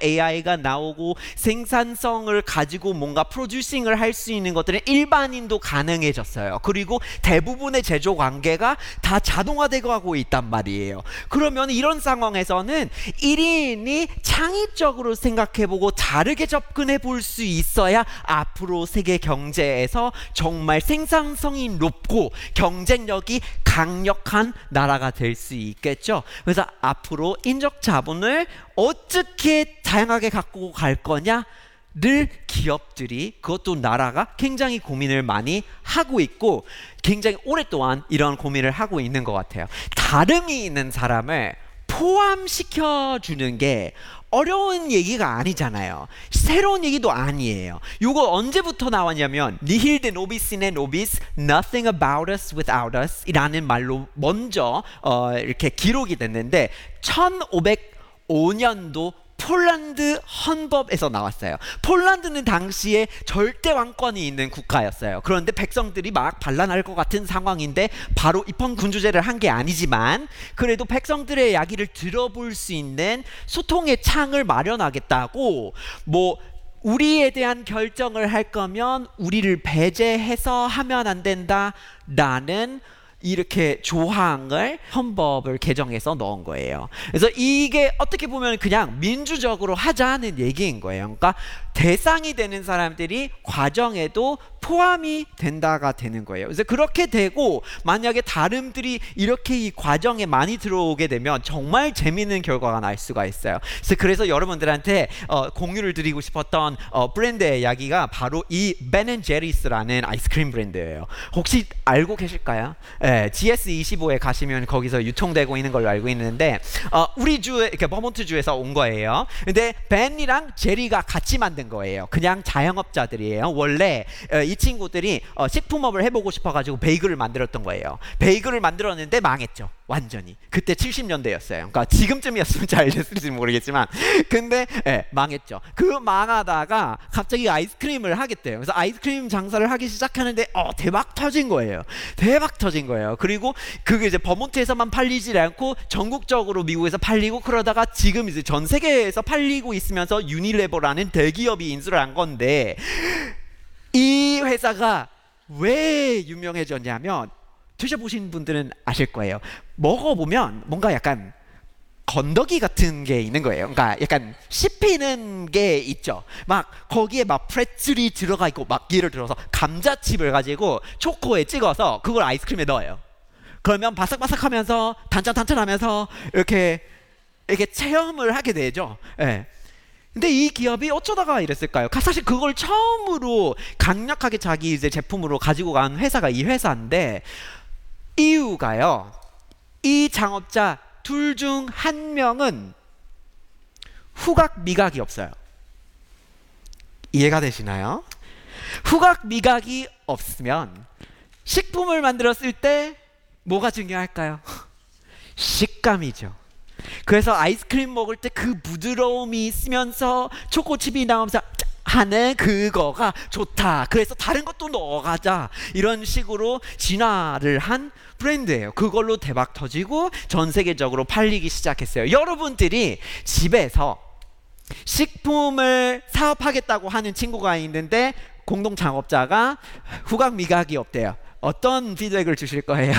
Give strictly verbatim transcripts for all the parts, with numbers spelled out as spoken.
에이아이가 나오고 생산성을 가지고 뭔가 프로듀싱을 할 수 있는 것들은 일반인도 가능해졌어요. 그리고 대부분의 제조 관계가 다 자동화되고 하고 있단 말이에요. 그러면 이런 상황에서는 일 인이 창의적으로 생각해보고 다르게 접근해 볼 수 있어야 앞으로 세계 경제에서 정말 생산성이 높고 경쟁력이 강력한 나라가 될 수 있겠죠. 그래서 앞으로 인적 자본을 어떻게 다양하게 갖고 갈 거냐 를 기업들이, 그것도 나라가 굉장히 고민을 많이 하고 있고 굉장히 오랫동안 이런 고민을 하고 있는 것 같아요. 다름이 있는 사람을 포함시켜 주는 게 어려운 얘기가 아니잖아요. 새로운 얘기도 아니에요. 이거 언제부터 나왔냐면 Nihil de nobis sine nobis, nothing about us without us 이라는 말로 먼저 어, 이렇게 기록이 됐는데 천오백오 년도 폴란드 헌법에서 나왔어요. 폴란드는 당시에 절대 왕권이 있는 국가였어요. 그런데 백성들이 막 반란할 것 같은 상황인데 바로 입헌군주제를 한 게 아니지만 그래도 백성들의 이야기를 들어볼 수 있는 소통의 창을 마련하겠다고, 뭐 우리에 대한 결정을 할 거면 우리를 배제해서 하면 안 된다라는 이렇게 조항을 헌법을 개정해서 넣은 거예요. 그래서 이게 어떻게 보면 그냥 민주적으로 하자는 얘기인 거예요. 그러니까 대상이 되는 사람들이 과정에도 포함이 된다가 되는 거예요. 그래서 그렇게 되고 만약에 다름들이 이렇게 이 과정에 많이 들어오게 되면 정말 재미있는 결과가 날 수가 있어요. 그래서, 그래서 여러분들한테 어, 공유를 드리고 싶었던 어, 브랜드의 이야기가 바로 이 벤앤제리스라는 아이스크림 브랜드예요. 혹시 알고 계실까요? 네, 지에스 이십오에 가시면 거기서 유통되고 있는 걸로 알고 있는데 어, 우리 주, 이렇게 버몬트 주에서 온 거예요. 근데 벤이랑 제리가 같이 만든 거예요. 그냥 자영업자들이에요. 원래 어, 이 친구들이 어, 식품업을 해보고 싶어가지고 베이글을 만들었던 거예요. 베이글을 만들었는데 망했죠. 완전히. 그때 칠십 년대였어요. 그러니까 지금쯤이었으면 잘 됐을지 모르겠지만 근데 예, 망했죠. 그 망하다가 갑자기 아이스크림을 하겠대요. 그래서 아이스크림 장사를 하기 시작하는데 어, 대박 터진 거예요. 대박 터진 거예요. 그리고 그게 이제 버몬트에서만 팔리지 않고 전국적으로 미국에서 팔리고 그러다가 지금 이제 전 세계에서 팔리고 있으면서 유니레버라는 대기업이 인수를 한 건데 이 회사가 왜 유명해졌냐면 드셔보신 분들은 아실 거예요. 먹어보면 뭔가 약간 건더기 같은 게 있는 거예요. 그러니까 약간 씹히는 게 있죠. 막 거기에 막 프레즐이 들어가 있고 막 예를 들어서 감자칩을 가지고 초코에 찍어서 그걸 아이스크림에 넣어요. 그러면 바삭바삭하면서 단짠단짠하면서 이렇게 이렇게 체험을 하게 되죠. 예. 근데 이 기업이 어쩌다가 이랬을까요? 사실 그걸 처음으로 강력하게 자기 이제 제품으로 가지고 간 회사가 이 회사인데 이유가요. 이 창업자 둘 중 한 명은 후각 미각이 없어요. 이해가 되시나요? 후각 미각이 없으면 식품을 만들었을 때 뭐가 중요할까요? 식감이죠. 그래서 아이스크림 먹을 때 그 부드러움이 있으면서 초코칩이 나오면서 하는 그거가 좋다. 그래서 다른 것도 넣어가자. 이런 식으로 진화를 한 브랜드예요. 그걸로 대박 터지고 전 세계적으로 팔리기 시작했어요. 여러분들이 집에서 식품을 사업하겠다고 하는 친구가 있는데 공동 창업자가 후각 미각이 없대요. 어떤 피드백을 주실 거예요?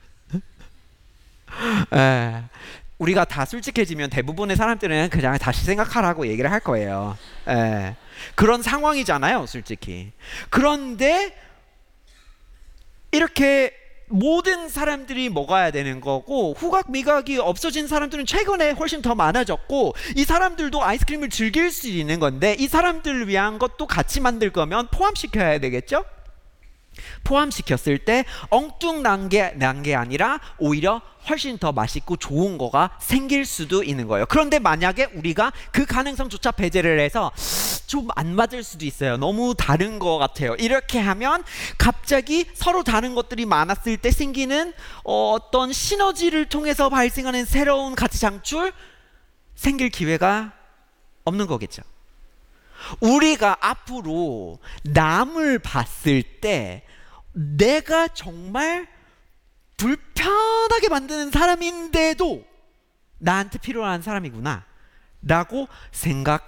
에, 우리가 다 솔직해지면 대부분의 사람들은 그냥 다시 생각하라고 얘기를 할 거예요. 에, 그런 상황이잖아요, 솔직히. 그런데 이렇게 모든 사람들이 먹어야 되는 거고 후각 미각이 없어진 사람들은 최근에 훨씬 더 많아졌고 이 사람들도 아이스크림을 즐길 수 있는 건데 이 사람들을 위한 것도 같이 만들 거면 포함시켜야 되겠죠? 포함시켰을 때 엉뚱난 게, 난 게 아니라 오히려 훨씬 더 맛있고 좋은 거가 생길 수도 있는 거예요. 그런데 만약에 우리가 그 가능성조차 배제를 해서 좀 안 맞을 수도 있어요. 너무 다른 거 같아요. 이렇게 하면 갑자기 서로 다른 것들이 많았을 때 생기는 어, 어떤 시너지를 통해서 발생하는 새로운 가치 창출 생길 기회가 없는 거겠죠. 우리가 앞으로 남을 봤을 때 내가 정말 불편하게 만드는 사람인데도 나한테 필요한 사람이구나 라고 생각